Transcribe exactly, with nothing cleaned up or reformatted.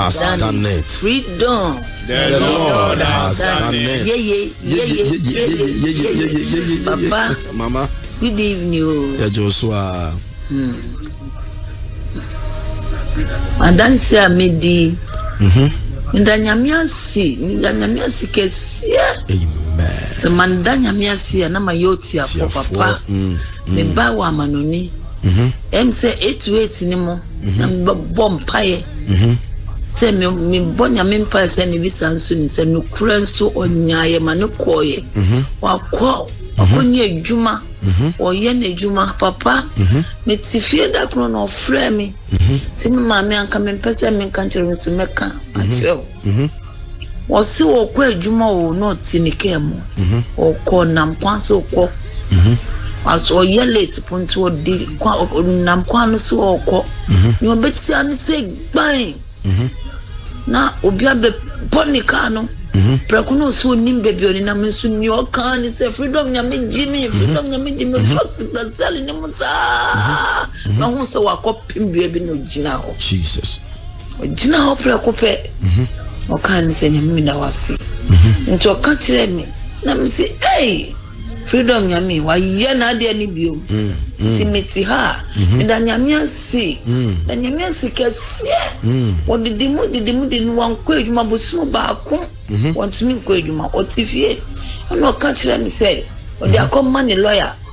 has done it. Freedom. The Lord has done it. Yeah, yeah, yeah, yeah, yeah, yeah, yeah. Papa, Mama. good evening. Yeah, Joshua. Hmm. Adansi amedi. Mhm. Ndanyamiasi, ndanyamiasi kesia. Amen. Se mandanyamiasi na mayoti apo papa. Me ba wa manoni. Mhm. Em say eight to eight ni mo. Na bom paye. Mhm. Se me me bonya me paye se ni bisa nso ni se no kura nso onyaye ma ne koye. Mhm. Wa ko okonye adwuma. Oye na adwuma papa. Me tifie da krono no frɛ me. Se me ma me anka me pese me kan kire me se meka akire. Mhm. Wo se wo kwa adwuma wo no tinike mo. O ko nam kwanso ko. Mhm. Aso ye late punto di kwa nam kwano so okọ ni obeti ani se gban na obi abe ponika no prekuno so nim bebi oni na mensu ni oka ni se freedom nya me jimi freedom nya me jimi fuck the cell ni musa na hu se wakopim bia bi no gina ho Jesus gina ho prekupe oka ni se nya me na wasi nti oka kire me na me se hey freedom nyame wa ye na ade ani bio timiti ha nda nyame asi na nyame asi kese wo didimu didimu dinu wan ko edwuma bosu baako want me ko edwuma otifie ono ka kire me say o de akoma ne lawyer